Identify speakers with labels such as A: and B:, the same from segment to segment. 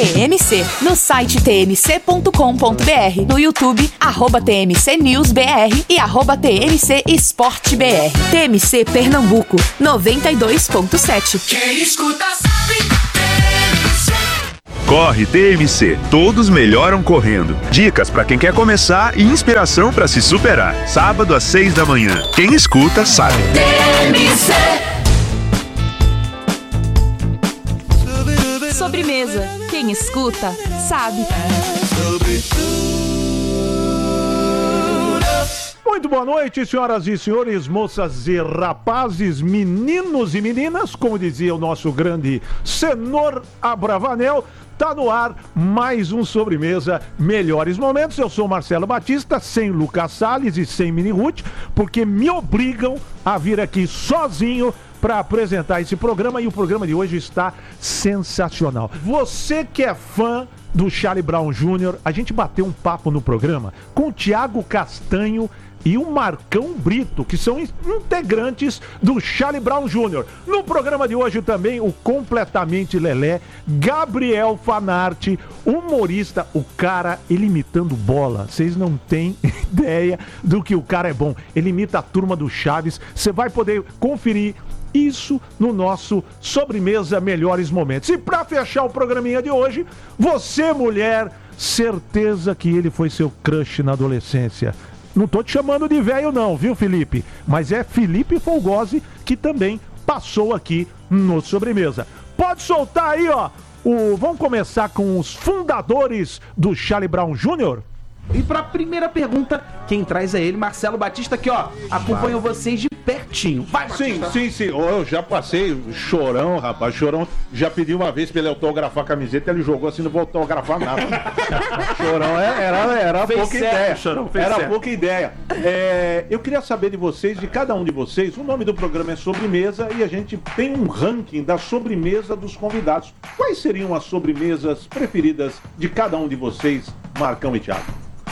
A: TMC, no site tmc.com.br, no YouTube, @TMCNewsBR e @TMC Esporte BR. TMC Pernambuco, 92.7.
B: Quem escuta sabe, TMC.
C: Corre TMC, todos melhoram correndo. Dicas para quem quer começar e inspiração para se superar. Sábado às 6 da manhã. Quem escuta sabe.
B: TMC.
A: Sobremesa, quem escuta sabe.
D: Muito boa noite, senhoras e senhores, moças e rapazes, meninos e meninas, como dizia o nosso grande Senhor Abravanel. Tá no ar mais um Sobremesa Melhores Momentos. Eu sou Marcelo Batista, sem Lucas Salles e sem Mini Ruth, porque me obrigam a vir aqui sozinho para apresentar esse programa, e o programa de hoje está sensacional. Você que é fã do Charlie Brown Jr., a gente bateu um papo no programa com o Thiago Castanho e o Marcão Brito, que são integrantes do Charlie Brown Jr. No programa de hoje também o completamente lelé, Gabriel Fanarte, humorista, o cara, ele imitando Bola. Vocês não têm ideia do que o cara é bom. Ele imita a turma do Chaves. Você vai poder conferir isso no nosso Sobremesa Melhores Momentos. E pra fechar o programinha de hoje, você, mulher, certeza que ele foi seu crush na adolescência. Não tô te chamando de velho não, viu, Felipe? Mas é Felipe Folgose que também passou aqui no Sobremesa. Pode soltar aí, ó. Vamos começar com os fundadores do Charlie Brown Jr.?
E: E pra primeira pergunta, quem traz é ele, Marcelo Batista, que ó, acompanham vocês de pertinho. Vai, Batista.
D: Sim. Eu já passei Chorão, rapaz. Chorão já pediu uma vez pra ele autografar a camiseta, ele jogou assim, não vou autografar nada. Chorão era pouca ideia.
E: Chorão,
D: era pouca ideia. Eu queria saber de vocês, de cada um de vocês, o nome do programa é Sobremesa e a gente tem um ranking da sobremesa dos convidados. Quais seriam as sobremesas preferidas de cada um de vocês, Marcão e Thiago?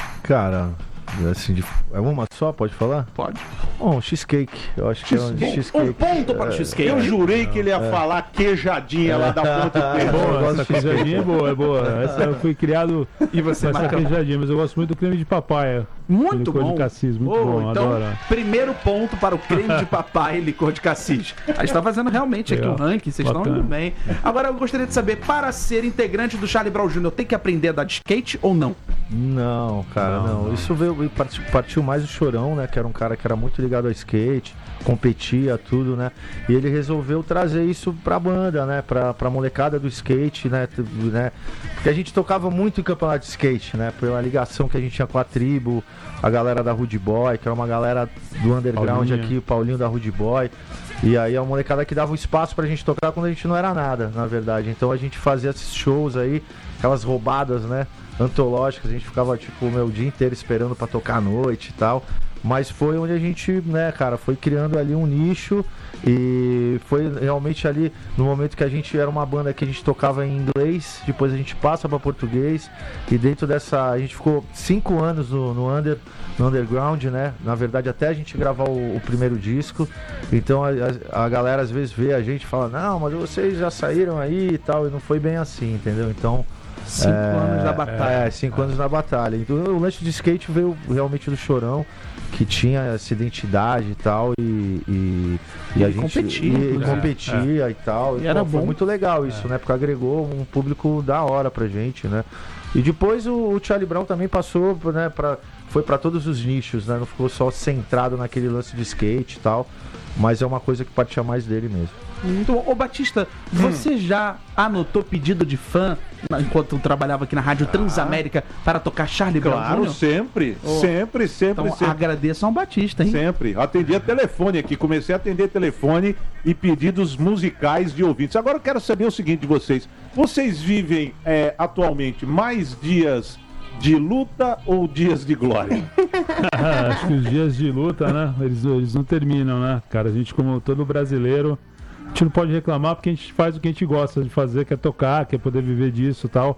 F: Cara, assim, é uma só? Pode falar?
E: Pode.
F: Um cheesecake. Eu acho que é um cheesecake.
E: Um ponto para o cheesecake.
D: Eu jurei que ele ia falar queijadinha lá da Ponte Preta.
G: Boa, essa queijadinha é boa. Essa eu fui criado
E: e você,
G: essa queijadinha, mas eu gosto muito do creme de papai.
E: Muito bom.
G: Licor de cassis, muito bom,
E: então,
G: adoro.
E: Primeiro ponto para o creme de papai e licor de cassis. A gente tá fazendo realmente aqui um ranking, vocês estão indo bem. Agora eu gostaria de saber, para ser integrante do Charlie Brown Jr., tem que aprender a dar de skate ou não?
F: Não, cara, não. Isso partiu mais do Chorão, né? Que era um cara que era muito ligado ao skate, competia, tudo, né? E ele resolveu trazer isso pra banda, né? Pra molecada do skate, né? Porque a gente tocava muito em campeonato de skate, né? Pela ligação que a gente tinha com a tribo, a galera da Rude Boy, que era uma galera do underground aqui, o Paulinho da Rude Boy. E aí a molecada que dava um espaço pra gente tocar quando a gente não era nada, na verdade. Então a gente fazia esses shows aí, aquelas roubadas, né? Antológicas, a gente ficava tipo o dia inteiro esperando pra tocar à noite e tal. Mas foi onde a gente, né, cara, foi criando ali um nicho e foi realmente ali no momento que a gente era uma banda que a gente tocava em inglês, depois a gente passa para português e dentro dessa, a gente ficou 5 anos no underground, né, na verdade até a gente gravar o primeiro disco. Então a galera às vezes vê a gente e fala, não, mas vocês já saíram aí e tal, e não foi bem assim, entendeu? Então
E: 5 anos na batalha.
F: 5 anos na batalha. Então o lance de skate veio realmente do Chorão, que tinha essa identidade e tal, e a gente competia e tal. E era bom. Foi muito legal isso, né? Porque agregou um público da hora pra gente, né? E depois o Charlie Brown também passou, né, foi pra todos os nichos, né? Não ficou só centrado naquele lance de skate e tal, mas é uma coisa que partia mais dele mesmo.
E: Muito bom. Ô Batista, você já anotou pedido de fã enquanto trabalhava aqui na Rádio Transamérica para tocar Charlie Brown Jr.?
D: Claro, sempre. Então,
E: agradeço ao Batista, hein?
D: Sempre. Atendia telefone aqui, comecei a atender telefone e pedidos musicais de ouvintes. Agora eu quero saber o seguinte de vocês. Vocês vivem atualmente mais dias de luta ou dias de glória?
G: Acho que os dias de luta, né? Eles não terminam, né, cara? A gente, como todo brasileiro, a gente não pode reclamar porque a gente faz o que a gente gosta de fazer, que é tocar, quer poder viver disso e tal.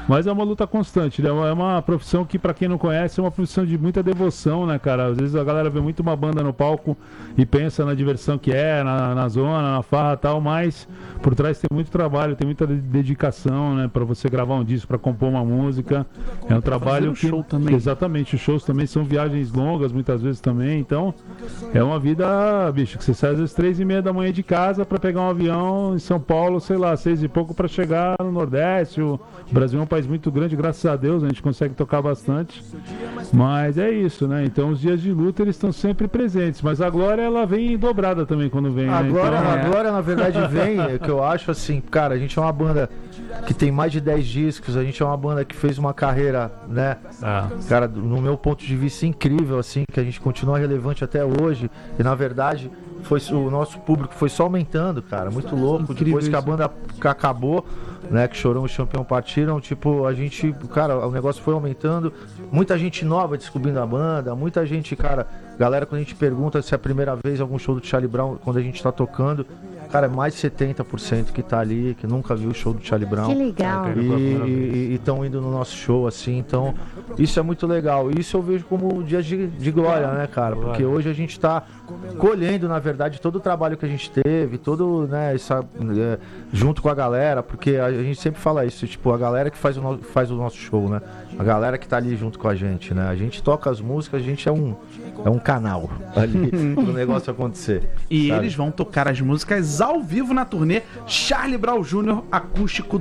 G: Mas é uma luta constante, né? É uma profissão que, pra quem não conhece, é uma profissão de muita devoção, né, cara? Às vezes a galera vê muito uma banda no palco e pensa na diversão que é, na zona, na farra e tal, mas por trás tem muito trabalho, tem muita dedicação, né? Pra você gravar um disco, pra compor uma música. É um trabalho que...
E: show também.
G: Exatamente, os shows também são viagens longas, muitas vezes também, então é uma vida, bicho, que você sai às vezes 3h30 da manhã de casa pra pegar um avião em São Paulo, sei lá, 6 e pouco pra chegar no Nordeste. O Brasil é um país muito grande, graças a Deus, a gente consegue tocar bastante, mas é isso, né? Então os dias de luta eles estão sempre presentes, mas a glória ela vem dobrada também quando vem,
F: A
G: né?
F: glória,
G: Então,
F: a glória, na verdade, vem, é que eu acho assim, cara, a gente é uma banda que tem mais de 10 discos, a gente é uma banda que fez uma carreira, né? Cara, no meu ponto de vista, incrível, assim, que a gente continua relevante até hoje, e na verdade, o nosso público foi só aumentando, cara, muito louco,
E: Incrível
F: depois que a
E: isso.
F: banda acabou, né, que Chorão e Champião partiram, tipo, a gente, cara, o negócio foi aumentando, muita gente nova descobrindo a banda, muita gente, cara, galera, quando a gente pergunta se é a primeira vez algum show do Charlie Brown, quando a gente tá tocando, cara, é mais de 70% que tá ali, que nunca viu o show do Charlie Brown.
H: Que legal.
F: E estão indo no nosso show, assim, então isso é muito legal. Isso eu vejo como um dia de glória, né, cara? Porque hoje a gente tá colhendo, na verdade, todo o trabalho que a gente teve, todo, né, junto com a galera, porque a gente sempre fala isso, tipo, a galera que faz o nosso show, né? A galera que tá ali junto com a gente, né? A gente toca as músicas, a gente é um canal ali pro negócio acontecer.
E: E
F: sabe?
E: eles vão tocar as músicas ao vivo na turnê Charlie Brown Jr. Acústico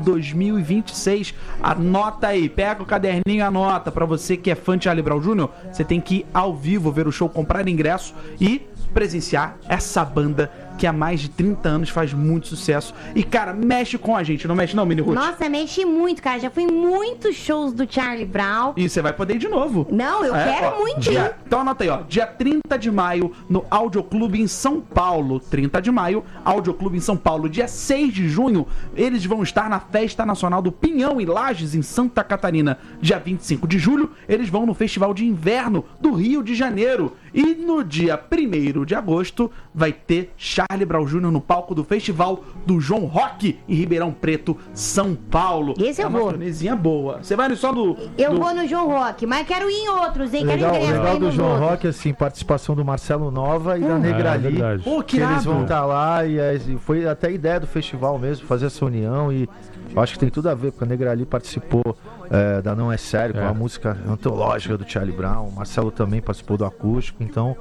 E: 2026. Anota aí, pega o caderninho e anota. Pra você que é fã de Charlie Brown Jr., você tem que ir ao vivo ver o show, comprar ingresso e presenciar essa banda que há mais de 30 anos faz muito sucesso. E, cara, mexe com a gente, não mexe não, Mini Ruth?
H: Nossa, mexe muito, cara. Já fui em muitos shows do Charlie Brown.
E: E você vai poder ir de novo.
H: Não, eu quero muito ir.
E: Então anota aí, ó. Dia 30 de maio, no Audioclube em São Paulo. 30 de maio, Audioclube em São Paulo. Dia 6 de junho, eles vão estar na Festa Nacional do Pinhão e Lages, em Santa Catarina. Dia 25 de julho, eles vão no Festival de Inverno do Rio de Janeiro. E no dia 1º de agosto, vai ter Charlie Brown Jr. no palco do Festival do João Rock, em Ribeirão Preto, São Paulo.
H: Esse eu
E: uma
H: vou.
E: turnezinha boa. Você vai no som do...
H: Eu vou no João Rock, mas quero ir em outros, hein?
F: Legal,
H: Quero
F: o
H: ingresso pra
F: legal
H: ir
F: do
H: nos
F: João
H: outros.
F: Rock, assim, participação do Marcelo Nova e da Negrali.
G: verdade.
E: Pô,
F: Que eles
E: irado.
F: vão estar lá e foi até a ideia do festival mesmo, fazer essa união e eu acho que tem tudo a ver, porque a Negrali participou da Não É Sério, com a música antológica do Charlie Brown, o Marcelo também participou do acústico, então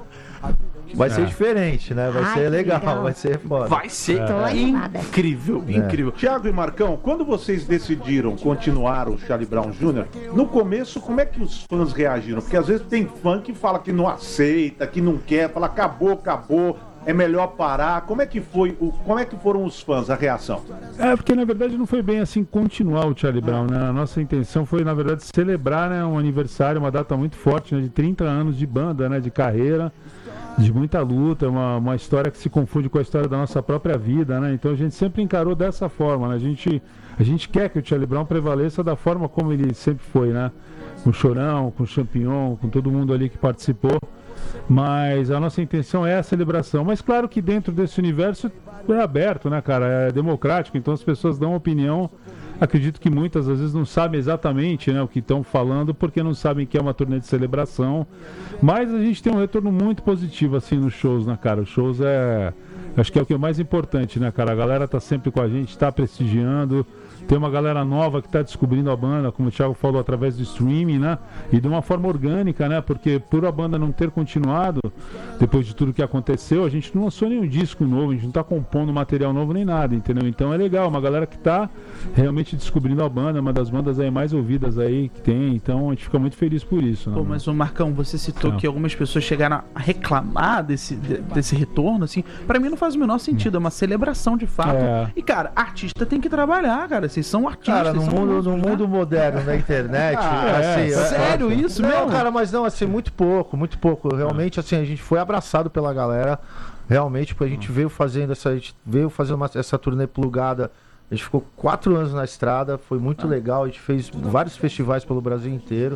F: vai ser diferente, né? Vai
H: Ai,
F: ser
H: que
F: legal,
H: legal.
F: vai ser foda.
E: Vai ser
H: Tô animada.
E: incrível, incrível.
D: Tiago e Marcão, quando vocês decidiram continuar o Charlie Brown Jr., no começo, como é que os fãs reagiram? Porque às vezes tem fã que fala que não aceita, que não quer, fala acabou, é melhor parar. Como é que foram os fãs, a reação?
G: Porque na verdade não foi bem assim continuar o Charlie Brown, né? A nossa intenção foi, na verdade, celebrar, né, um aniversário, uma data muito forte, né, de 30 anos de banda, né, de carreira, de muita luta, uma história que se confunde com a história da nossa própria vida, né? Então a gente sempre encarou dessa forma, né? A gente quer que o Charlie Brown prevaleça da forma como ele sempre foi, né? Com o Chorão, com o Champignon, com todo mundo ali que participou. Mas a nossa intenção é a celebração. Mas claro que dentro desse universo é aberto, né, cara? É democrático, então as pessoas dão opinião. Acredito que muitas às vezes não sabem exatamente, né, o que estão falando, porque não sabem que é uma turnê de celebração. Mas a gente tem um retorno muito positivo assim nos shows, né, cara? Os shows acho que é o que é mais importante, né, cara? A galera tá sempre com a gente, tá prestigiando. Tem uma galera nova que está descobrindo a banda, como o Thiago falou, através do streaming, né? E de uma forma orgânica, né? Porque por a banda não ter continuado, depois de tudo que aconteceu, a gente não lançou nenhum disco novo, a gente não está compondo material novo nem nada, entendeu? Então é legal, uma galera que está realmente descobrindo a banda, uma das bandas aí mais ouvidas aí que tem, então a gente fica muito feliz por isso, né?
E: Pô, mas o Marcão, você citou que algumas pessoas chegaram a reclamar desse retorno, assim. Pra mim não faz o menor sentido, é uma celebração de fato. E, cara, artista tem que trabalhar, cara. Vocês são artistas.
F: Cara, no
E: são
F: mundo
E: músicos, né?
F: moderno da internet,
E: sério isso
F: não,
E: mesmo?
F: cara, mas não, assim, muito pouco. Realmente, assim, a gente foi abraçado pela galera. Realmente, porque a gente veio fazendo essa turnê plugada. A gente ficou 4 anos na estrada, foi muito legal. A gente fez vários festivais pelo Brasil inteiro.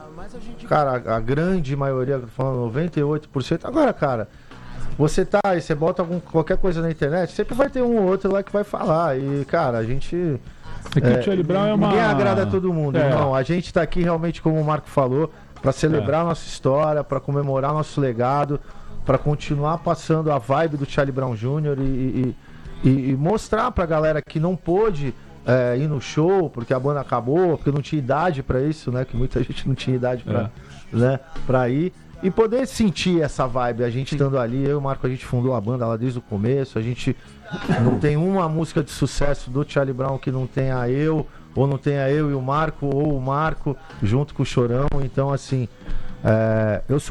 F: Cara, a grande maioria, falando 98%. Agora, cara, você tá aí, você bota qualquer coisa na internet, sempre vai ter um ou outro lá que vai falar. E, cara, a gente
G: É que o Charlie Brown é uma...
F: Ninguém agrada a todo mundo,
G: É.
F: irmão. A gente tá aqui realmente, como o Marco falou, para celebrar a nossa história, para comemorar nosso legado, para continuar passando a vibe do Charlie Brown Jr. e mostrar pra galera que não pôde ir no show, porque a banda acabou, porque não tinha idade pra isso, né? Que muita gente não tinha idade pra ir. E poder sentir essa vibe, a gente estando ali, eu e o Marco, a gente fundou a banda lá desde o começo, a gente não tem uma música de sucesso do Charlie Brown que não tenha eu, ou não tenha eu e o Marco, ou o Marco junto com o Chorão, então assim, eu sou